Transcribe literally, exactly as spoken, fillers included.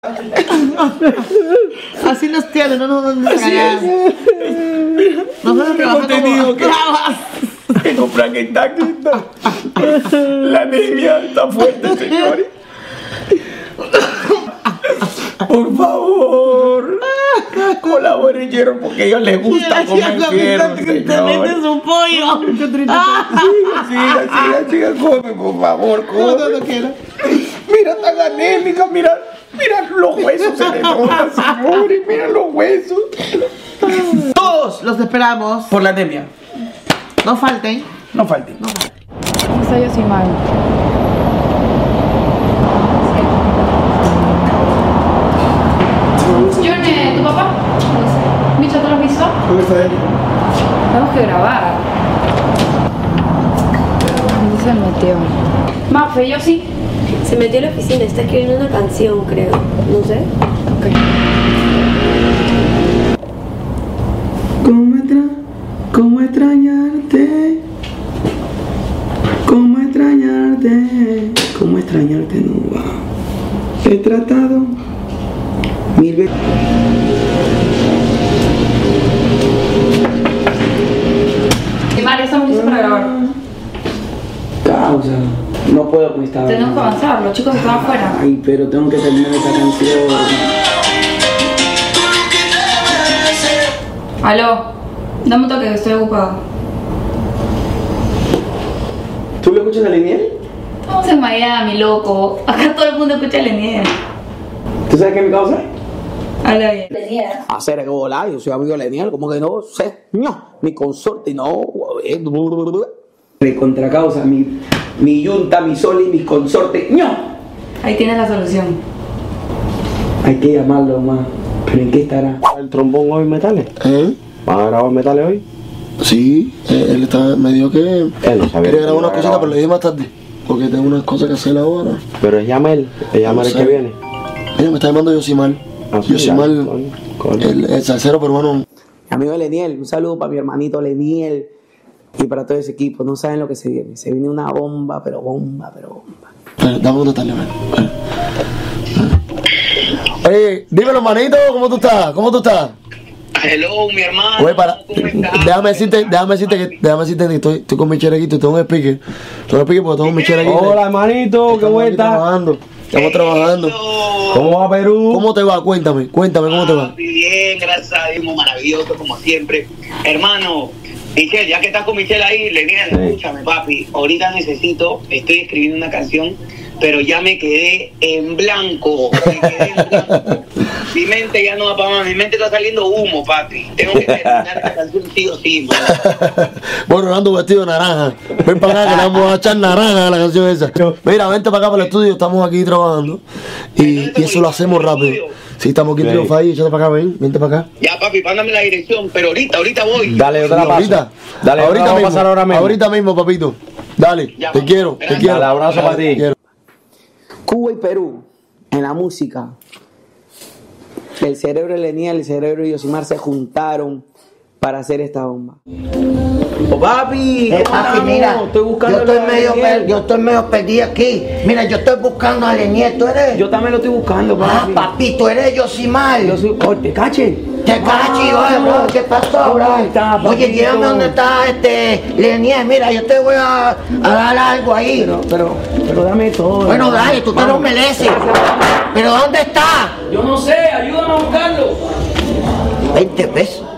Así nos tienen, no nos van a engañar. Nosotros hemos tenido que, que comprar que está quita. La anemia está fuerte, señores. Por favor, colaboren, hierro, porque a ellos les gusta comer hierro, te metes un pollo. Siga, siga, siga, come, por favor, come. Mira, tan anémica, mira, mira los huesos se le notan, señores, mira los huesos. Todos los esperamos por la anemia. No falten. No falten. No falten. ¿Cómo está Yosimar? Johnny, ¿tu papá? ¿Micho te lo has visto? ¿Dónde está él? Tenemos que grabar. ¿Dónde se metió? Mafe, yo sí. Se metió a la oficina, está escribiendo una canción, creo. No sé. Ok. ¿Cómo, extra ¿Cómo extrañarte? ¿Cómo extrañarte? ¿Cómo extrañarte? No va. He tratado mil veces. Y Mario, estamos listos para grabar. Causa. No puedo con esta. Tenemos que avanzar, los chicos están afuera. Ay, pero tengo que terminar esta canción. Aló, dame un toque que estoy ocupado. ¿Tú lo escuchas a Leniel? Estamos en Miami, loco. Acá todo el mundo escucha a Leniel. ¿Tú sabes qué es mi causa? Habla bien. Hacer que volar, yo soy amigo de Leniel, como que no sé, no, mi consorte, no, De contracausa, mi, mi yunta, mi sol y mis consortes, no. Ahí tienes la solución. Hay que llamarlo más. ¿Pero en qué estará? ¿El trombón hoy metales? ¿Eh? ¿Van a grabar metales hoy? Sí, eh, él está, me dijo que Él no sabía quería grabar que unas iba a cositas, grabar. pero le dije más tarde. Porque tengo unas cosas que hacer ahora. Pero es Yamel, es Yamel el sé. que viene. Mira, me está llamando Yosimar. Ah, sí, Yosimar, ya, con- con- el, el salsero peruano. amigo de Leniel, un saludo para mi hermanito Leniel y para todo ese equipo, no saben lo que se viene, se viene una bomba, pero bomba, pero bomba. Espera, dame un detalle, ven. Oye, dímelo, manito, ¿cómo tú estás? ¿Cómo tú estás? Hello, mi hermano. Oye, para, ¿Cómo estás? déjame decirte, déjame decirte que, déjame decirte que estoy, estoy con mi cherequito, tengo un speaker. Tengo un speaker porque tengo mi cherequito. Hola, hermanito, ¿qué Estamos aquí vuelta? trabajando, estamos trabajando. Eso. ¿Cómo va Perú? ¿Cómo te va? Cuéntame, cuéntame, ¿cómo te va? Ah, bien, gracias a Dios, maravilloso como siempre. Hermano, Michelle, ya que estás con Michelle ahí, Leniel, Sí. escúchame, papi. Ahorita necesito, estoy escribiendo una canción, pero ya me quedé en blanco. Me quedé en blanco. Mi mente ya no va para más, mi mente está saliendo humo, papi. Tengo que terminar esta canción sí o sí, man. Bueno, ando vestido de naranja. Ven para acá que le vamos a echar naranja a la canción esa. Mira, vente para acá para el estudio, estamos aquí trabajando. Y, y eso lo hacemos rápido. Sí, estamos aquí en Sí. Triunfo ahí, échate para acá, ven, vente para acá. Ya, papi, mándame la dirección, pero ahorita, ahorita voy. Dale, yo te la paso. Ahorita, Dale, ahorita vamos a mismo, pasar ahora mismo. ahorita mismo, papito. Dale, Ya, te vamos. quiero, te Gracias. quiero. Dale, abrazo para ti. Te quiero. Cuba y Perú, en la música, el cerebro de Leniel y el cerebro de Yosimar se juntaron para hacer esta bomba. Oh, papi, Eh, ¿cómo papi, estamos? mira, Estoy buscando yo estoy, a medio Leniel. per- yo estoy medio perdido aquí. Mira, yo estoy buscando a Leniel, ¿tú eres? Yo también lo estoy buscando, Ah, papi. papi, tú eres Yosimar. Yo soy... Oh, ¿te caché? Te cachi, oye, bro, ¿qué pasó, bro? ¿Cómo está, Oye, papito? llévame donde está este Leniel, mira, yo te voy a, a dar algo ahí. Pero, pero, pero dame todo. Bueno, dale, tú te lo mereces. ¿Pero dónde está? Yo no sé, ayúdame a buscarlo. veinte pesos.